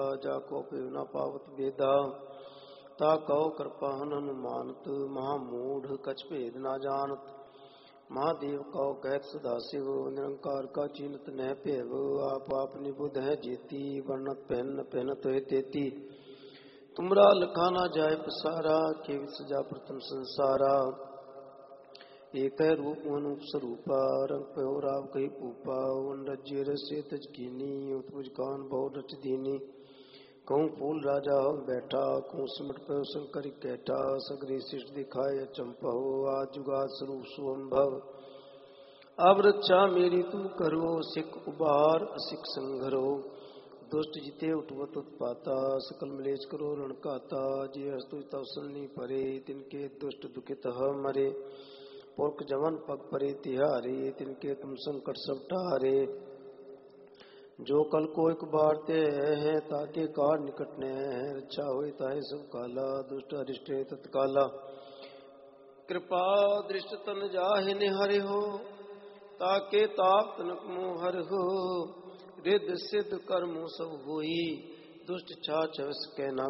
जाको पिव न पावत वेदा ता कहो कृपाहन हनुमानत महामूढ़ कछ भेद न जानत। महादेव कहो कहत सदाशिव निरंकार का चीनत न भेव आप अपनी बुध है जेती वर्णत पहन पहनत है तेती। तुमरा लखाना जाय पसारा केवि सजा प्रथम संसारा एक रूप अनूप स्वरूपा रंग पहो राव कही पूपा उन रज्य रसे तज कीनी उत्पुज कान बहु रच दीनी। कहूँ फूल राजा हो बैठा कहूँ सिमट पे शंकर कैठा सगरी शिष्ट दिखाए चंपा हो आज जुगाद स्वरूप सुअंभव। अब रक्षा मेरी तू करो सिख उबार असिख संघरो दुष्ट जिते उठवत उत्पाता सकल मलेच करो रण काता जे हस्तु तवसलनी परे तिनके दुष्ट दुखित मरे पुरख जवन पग परे तिहारे तिनके तुम संकट सब टारे। जो कल को एक बार ते है ताके कार निकट ने है रक्षा होए ताहे सब काला दुष्ट अरिष्टे तत्काला। कृपा दृष्ट तन जाहि निहरे हो ताके ताप तनक मोह हर हो। रिद्ध सिद्ध कर्मो सब होई दुष्ट छाछ कै न